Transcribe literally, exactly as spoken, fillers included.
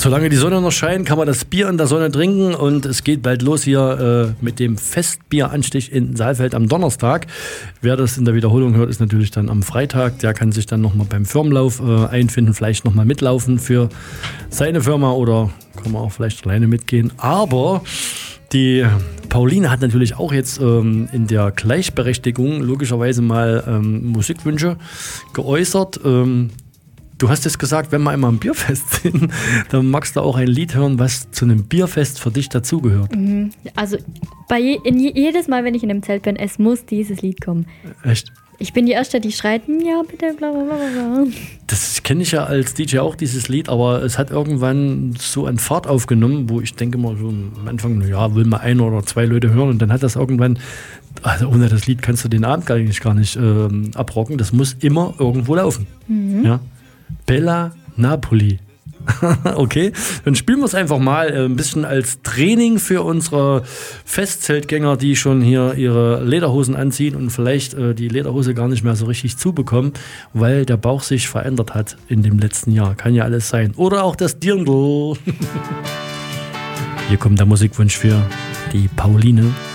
Solange die Sonne noch scheint, kann man das Bier in der Sonne trinken und es geht bald los hier äh, mit dem Festbieranstich in Saalfeld am Donnerstag. Wer das in der Wiederholung hört, ist natürlich dann am Freitag. Der kann sich dann nochmal beim Firmenlauf äh, einfinden, vielleicht nochmal mitlaufen für seine Firma oder kann man auch vielleicht alleine mitgehen. Aber die Pauline hat natürlich auch jetzt ähm, in der Gleichberechtigung logischerweise mal ähm, Musikwünsche geäußert. Ähm, Du hast jetzt gesagt, wenn wir einmal am Bierfest sind, dann magst du auch ein Lied hören, was zu einem Bierfest für dich dazugehört. Also bei je, in je, jedes Mal, wenn ich in einem Zelt bin, es muss dieses Lied kommen. Echt? Ich bin die Erste, die schreit, ja bitte, bla bla bla bla. Das kenne ich ja als D J auch, dieses Lied, aber es hat irgendwann so an Fahrt aufgenommen, wo ich denke mal so am Anfang, ja, will mal ein oder zwei Leute hören und dann hat das irgendwann, also ohne das Lied kannst du den Abend eigentlich gar nicht ähm, abrocken, das muss immer irgendwo laufen. Mhm. Ja. Bella Napoli. Okay, dann spielen wir es einfach mal äh, ein bisschen als Training für unsere Festzeltgänger, die schon hier ihre Lederhosen anziehen und vielleicht äh, die Lederhose gar nicht mehr so richtig zubekommen, weil der Bauch sich verändert hat in dem letzten Jahr. Kann ja alles sein. Oder auch das Dirndl. Hier kommt der Musikwunsch für die Pauline.